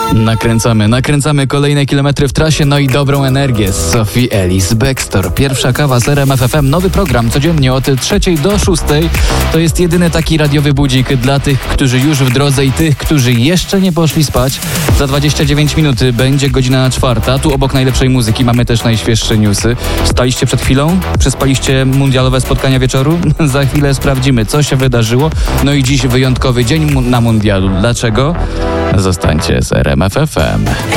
Nakręcamy kolejne kilometry w trasie, no i dobrą energię z Sophie Ellis Bextor. Pierwsza kawa z RMF FM, nowy program codziennie od 3 do 6. To jest jedyny taki radiowy budzik dla tych, którzy już w drodze i tych, którzy jeszcze nie poszli spać. Za 29 minut będzie godzina 4. Tu obok najlepszej muzyki mamy też najświeższe newsy. Wstaliście przed chwilą? Przespaliście mundialowe spotkania wieczoru? Za chwilę sprawdzimy, co się wydarzyło. No i dziś wyjątkowy dzień na mundialu. Dlaczego? Zostańcie z RMF FM.